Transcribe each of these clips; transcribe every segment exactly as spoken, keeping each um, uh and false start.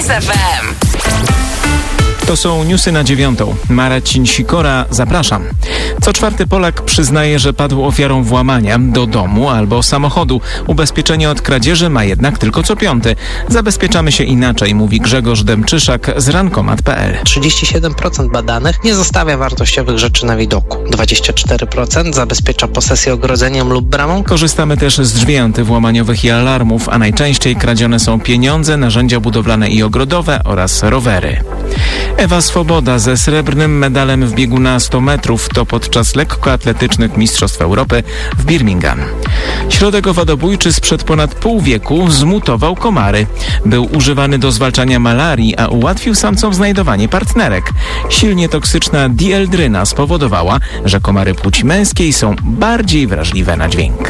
F M. To są newsy na dziewiątą. Marcin Sikora, zapraszam. Co czwarty Polak przyznaje, że padł ofiarą włamania do domu albo samochodu. Ubezpieczenie od kradzieży ma jednak tylko co piąty. Zabezpieczamy się inaczej, mówi Grzegorz Dęczyszak z rankomat kropka p l. trzydzieści siedem procent badanych nie zostawia wartościowych rzeczy na widoku. dwadzieścia cztery procent zabezpiecza posesję ogrodzeniem lub bramą. Korzystamy też z drzwi antywłamaniowych i alarmów, a najczęściej kradzione są pieniądze, narzędzia budowlane i ogrodowe oraz rowery. Ewa Swoboda ze srebrnym medalem w biegu na sto metrów to podczas lekkoatletycznych Mistrzostw Europy w Birmingham. Środek owadobójczy sprzed ponad pół wieku zmutował komary. Był używany do zwalczania malarii, a ułatwił samcom znajdowanie partnerek. Silnie toksyczna dieldryna spowodowała, że komary płci męskiej są bardziej wrażliwe na dźwięk.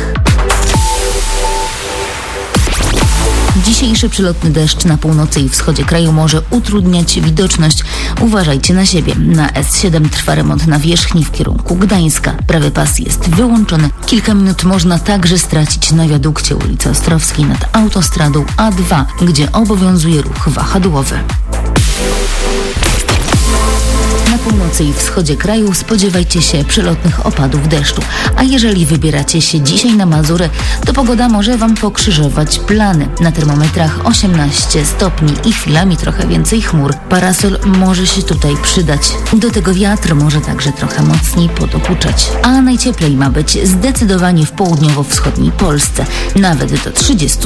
Dzisiejszy przelotny deszcz na północy i wschodzie kraju może utrudniać widoczność. Uważajcie na siebie. Na S siedem trwa remont nawierzchni w kierunku Gdańska. Prawy pas jest wyłączony. Kilka minut można także stracić na wiadukcie ulicy Ostrowskiej nad autostradą A dwa, gdzie obowiązuje ruch wahadłowy. Na północy i wschodzie kraju spodziewajcie się przelotnych opadów deszczu. A jeżeli wybieracie się dzisiaj na Mazury, to pogoda może Wam pokrzyżować plany. Na termometrach osiemnaście stopni i chwilami trochę więcej chmur. Parasol może się tutaj przydać. Do tego wiatr może także trochę mocniej podokuczać. A najcieplej ma być zdecydowanie w południowo-wschodniej Polsce. Nawet do trzydziestu